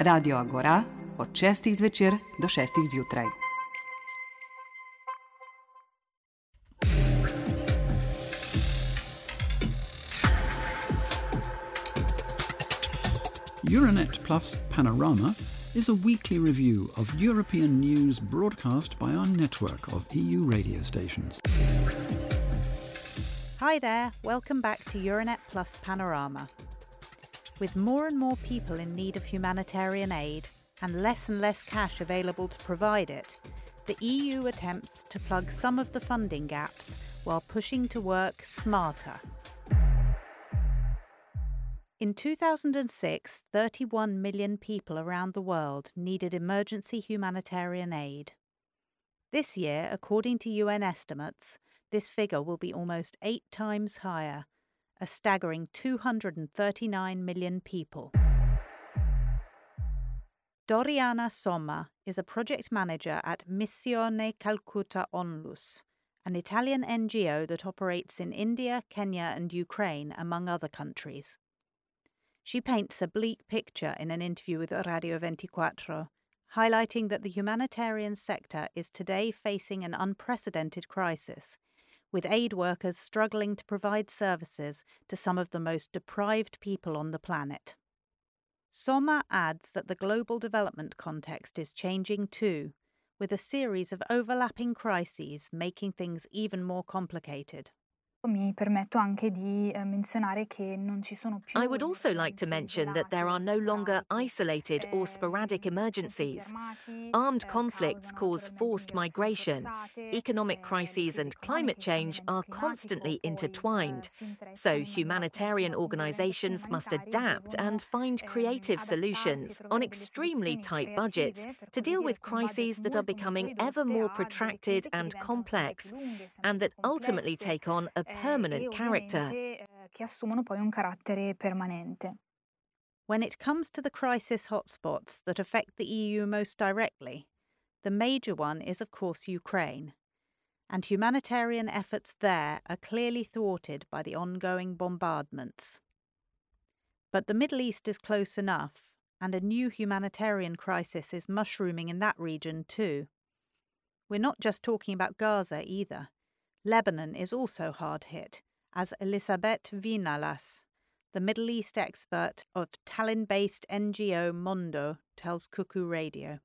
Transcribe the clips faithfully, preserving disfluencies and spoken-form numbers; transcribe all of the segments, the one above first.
Radio Agora od šestih zvečer do šestih zjutraj. Euronet Plus Panorama is a weekly review of European news broadcast by our network of E U radio stations. Hi there, welcome back to Euronet Plus Panorama. With more and more people in need of humanitarian aid and less and less cash available to provide it, the E U attempts to plug some of the funding gaps while pushing to work smarter. In two thousand six, thirty-one million people around the world needed emergency humanitarian aid. This year, according to U N estimates, this figure will be almost eight times higher, a staggering two hundred thirty-nine million people. Doriana Somma is a project manager at Missione Calcutta Onlus, an Italian N G O that operates in India, Kenya and Ukraine, among other countries. She paints a bleak picture in an interview with Radio twenty-four, highlighting that the humanitarian sector is today facing an unprecedented crisis, with aid workers struggling to provide services to some of the most deprived people on the planet. Somma adds that the global development context is changing too, with a series of overlapping crises making things even more complicated. Mi permetto anche di menzionare che non ci sono più. I would also like to mention that there are no longer isolated or sporadic emergencies. Armed conflicts cause forced migration. Economic crises and climate change are constantly intertwined. So humanitarian organisations must adapt and find creative solutions on extremely tight budgets to deal with crises that are becoming ever more protracted and complex, and that ultimately take on a permanent character. Che assumono poi un carattere permanente. When it comes to the crisis hotspots that affect the E U most directly, the major one is of course Ukraine, and humanitarian efforts there are clearly thwarted by the ongoing bombardments. But the Middle East is close enough, and a new humanitarian crisis is mushrooming in that region too. We're not just talking about Gaza either. Lebanon is also hard hit, as Elisabeth Vinalas, the Middle East expert of Tallinn-based N G O Mondo, tells Kuku Radio.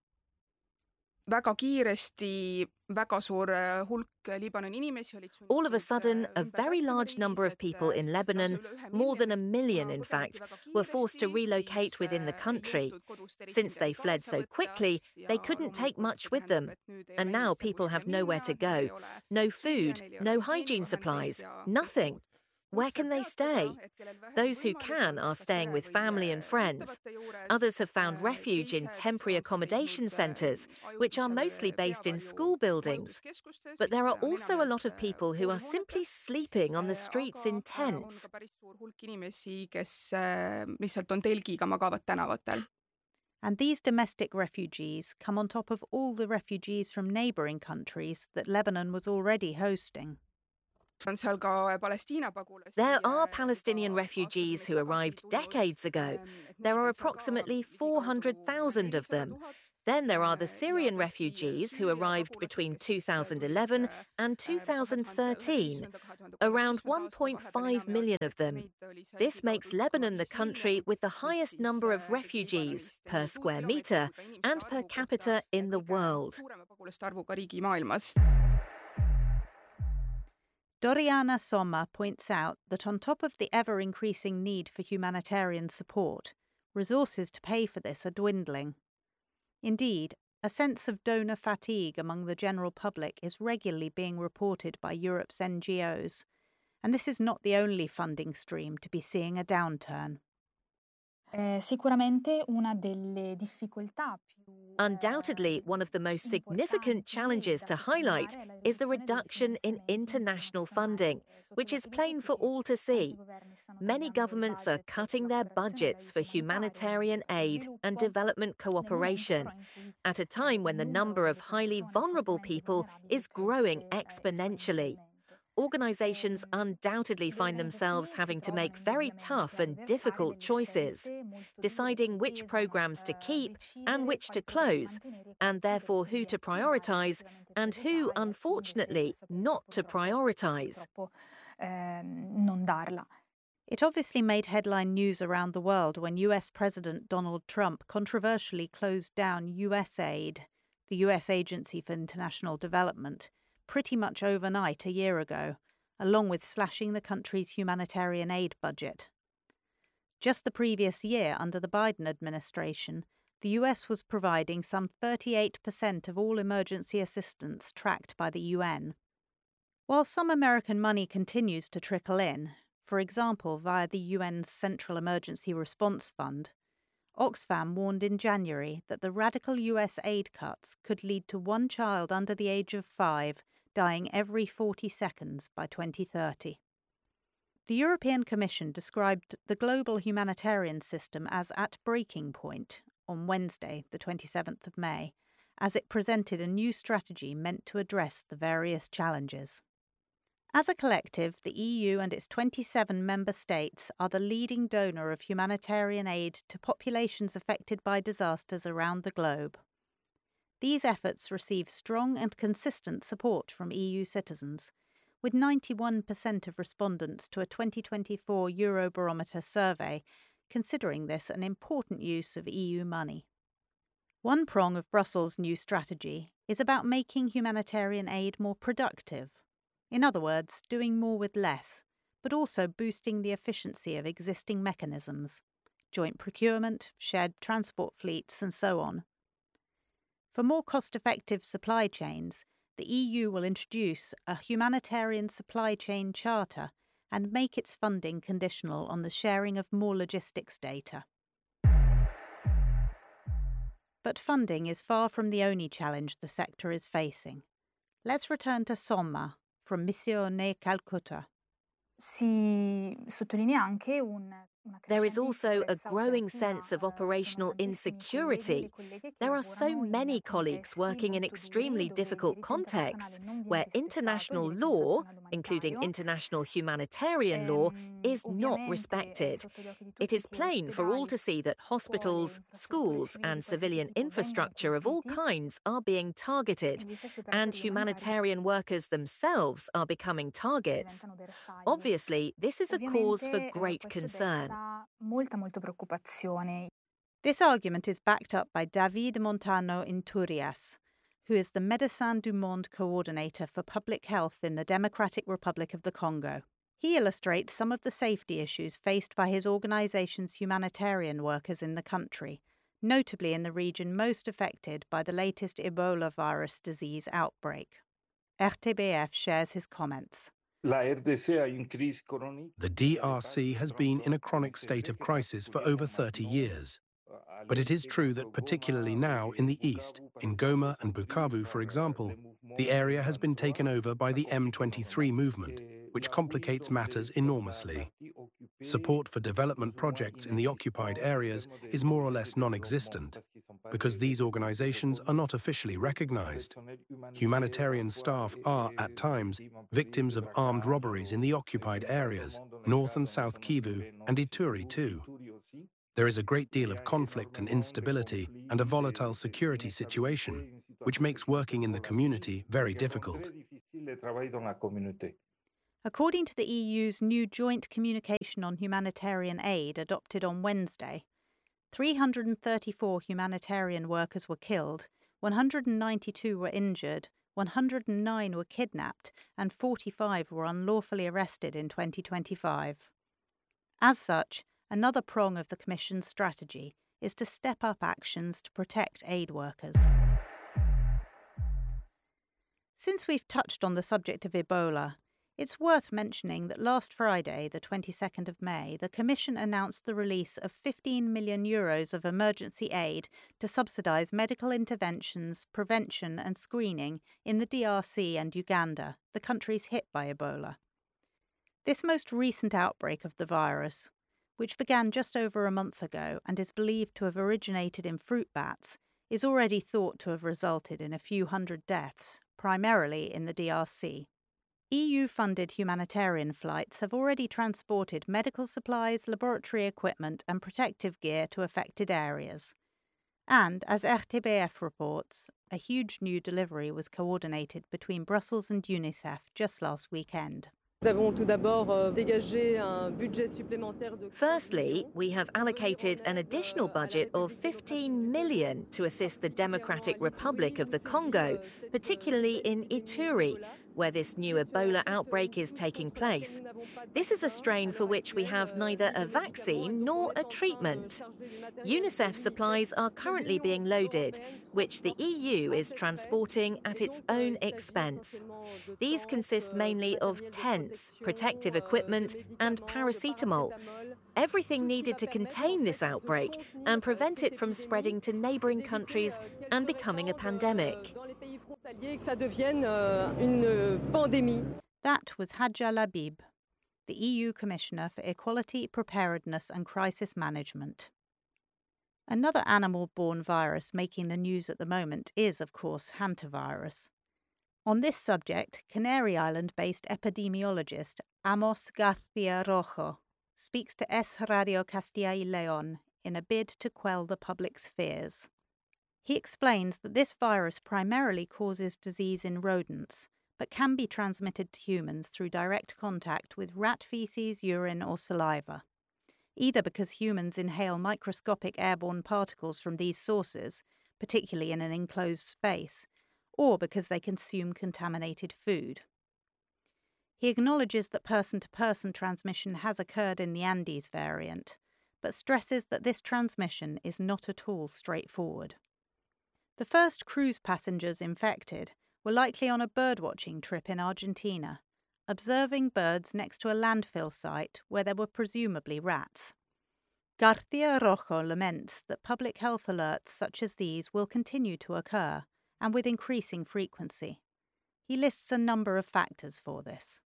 Väga kiiresti väga suur hulk Liibanoni inimesi olid sunnitud. All of a sudden, a very large number of people in Lebanon, more than a million in fact, were forced to relocate within the country. Since they fled so quickly, they couldn't take much with them. And now people have nowhere to go. No food, no hygiene supplies, nothing. Where can they stay? Those who can are staying with family and friends. Others have found refuge in temporary accommodation centres, which are mostly based in school buildings. But there are also a lot of people who are simply sleeping on the streets in tents. And these domestic refugees come on top of all the refugees from neighbouring countries that Lebanon was already hosting. There are Palestinian refugees who arrived decades ago. There are approximately four hundred thousand of them. Then there are the Syrian refugees who arrived between two thousand eleven and two thousand thirteen, around one point five million of them. This makes Lebanon the country with the highest number of refugees per square metre and per capita in the world. Doriana Somma points out that on top of the ever-increasing need for humanitarian support, resources to pay for this are dwindling. Indeed, a sense of donor fatigue among the general public is regularly being reported by Europe's N G Os, and this is not the only funding stream to be seeing a downturn. Eh, sicuramente una delle difficoltà più Undoubtedly, one of the most significant challenges to highlight is the reduction in international funding, which is plain for all to see. Many governments are cutting their budgets for humanitarian aid and development cooperation, at a time when the number of highly vulnerable people is growing exponentially. organisations undoubtedly find themselves having to make very tough and difficult choices, deciding which programmes to keep and which to close, and therefore who to prioritise and who, unfortunately, not to prioritise. It obviously made headline news around the world when U S President Donald Trump controversially closed down USAID, the U S Agency for International Development, pretty much overnight a year ago, along with slashing the country's humanitarian aid budget. Just the previous year, under the Biden administration, the U S was providing some thirty-eight percent of all emergency assistance tracked by the U N. While some American money continues to trickle in, for example via the U N's Central Emergency Response Fund, Oxfam warned in January that the radical U S aid cuts could lead to one child under the age of five dying every forty seconds by twenty thirty. The European Commission described the global humanitarian system as at breaking point on Wednesday, the twenty-seventh of May, as it presented a new strategy meant to address the various challenges. As a collective, the E U and its twenty-seven member states are the leading donor of humanitarian aid to populations affected by disasters around the globe. These efforts receive strong and consistent support from E U citizens, with ninety-one percent of respondents to a twenty twenty-four Eurobarometer survey considering this an important use of E U money. One prong of Brussels' new strategy is about making humanitarian aid more productive. In other words, doing more with less, but also boosting the efficiency of existing mechanisms, joint procurement, shared transport fleets, and so on. For more cost-effective supply chains, the E U will introduce a humanitarian supply chain charter and make its funding conditional on the sharing of more logistics data. But funding is far from the only challenge the sector is facing. Let's return to Somma, from Missione Calcutta. There is also a growing sense of operational insecurity. There are so many colleagues working in extremely difficult contexts where international law, including international humanitarian law, is not respected. It is plain for all to see that hospitals, schools, and civilian infrastructure of all kinds are being targeted, and humanitarian workers themselves are becoming targets. Obviously, this is a cause for great concern. This argument is backed up by David Montano Inturias, who is the Médecins du Monde coordinator for public health in the Democratic Republic of the Congo. He illustrates some of the safety issues faced by his organization's humanitarian workers in the country, notably in the region most affected by the latest Ebola virus disease outbreak. R T B F shares his comments. The D R C has been in a chronic state of crisis for over thirty years. But it is true that particularly now in the east, in Goma and Bukavu, for example, the area has been taken over by the M twenty-three movement, which complicates matters enormously. Support for development projects in the occupied areas is more or less non-existent, because these organizations are not officially recognized. Humanitarian staff are, at times, victims of armed robberies in the occupied areas, North and South Kivu, and Ituri too. There is a great deal of conflict and instability and a volatile security situation, which makes working in the community very difficult. According to the E U's new Joint Communication on Humanitarian Aid adopted on Wednesday, three hundred thirty-four humanitarian workers were killed, one hundred ninety-two were injured, one hundred nine were kidnapped, and forty-five were unlawfully arrested in twenty twenty-five. As such, another prong of the Commission's strategy is to step up actions to protect aid workers. Since we've touched on the subject of Ebola, it's worth mentioning that last Friday, the twenty-second of May, the Commission announced the release of fifteen million euros of emergency aid to subsidise medical interventions, prevention and screening in the D R C and Uganda, the countries hit by Ebola. This most recent outbreak of the virus, which began just over a month ago and is believed to have originated in fruit bats, is already thought to have resulted in a few hundred deaths, primarily in the D R C. E U-funded humanitarian flights have already transported medical supplies, laboratory equipment and protective gear to affected areas. And, as R T B F reports, a huge new delivery was coordinated between Brussels and UNICEF just last weekend. Firstly, we have allocated an additional budget of fifteen million to assist the Democratic Republic of the Congo, particularly in Ituri, where this new Ebola outbreak is taking place. This is a strain for which we have neither a vaccine nor a treatment. UNICEF supplies are currently being loaded, which the E U is transporting at its own expense. These consist mainly of tents, protective equipment and paracetamol. Everything needed to contain this outbreak and prevent it from spreading to neighbouring countries and becoming a pandemic. That was Hadja Labib, the E U Commissioner for Equality, Preparedness and Crisis Management. Another animal-borne virus making the news at the moment is, of course, hantavirus. On this subject, Canary Island-based epidemiologist Amos García Rojo speaks to Es Radio Castilla y León in a bid to quell the public's fears. He explains that this virus primarily causes disease in rodents, but can be transmitted to humans through direct contact with rat feces, urine or saliva, either because humans inhale microscopic airborne particles from these sources, particularly in an enclosed space, or because they consume contaminated food. He acknowledges that person-to-person transmission has occurred in the Andes variant, but stresses that this transmission is not at all straightforward. The first cruise passengers infected were likely on a birdwatching trip in Argentina, observing birds next to a landfill site where there were presumably rats. García Rojo laments that public health alerts such as these will continue to occur, and with increasing frequency. He lists a number of factors for this.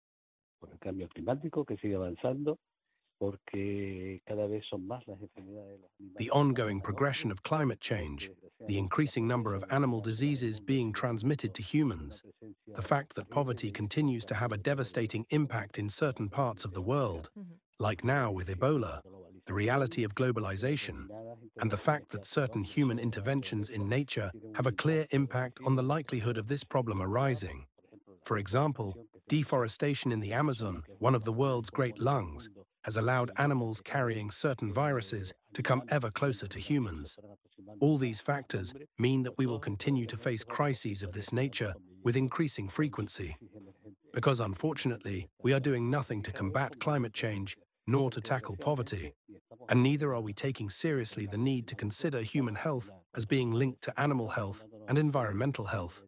The ongoing progression of climate change, the increasing number of animal diseases being transmitted to humans, the fact that poverty continues to have a devastating impact in certain parts of the world, like now with Ebola, the reality of globalization, and the fact that certain human interventions in nature have a clear impact on the likelihood of this problem arising. For example, deforestation in the Amazon, one of the world's great lungs, has allowed animals carrying certain viruses to come ever closer to humans. All these factors mean that we will continue to face crises of this nature with increasing frequency. Because unfortunately, we are doing nothing to combat climate change nor to tackle poverty, and neither are we taking seriously the need to consider human health as being linked to animal health and environmental health.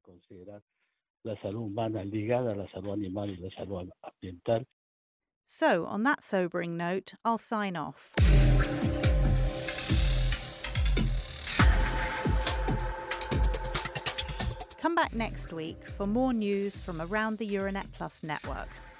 So, on that sobering note, I'll sign off. Come back next week for more news from around the Euronet Plus network.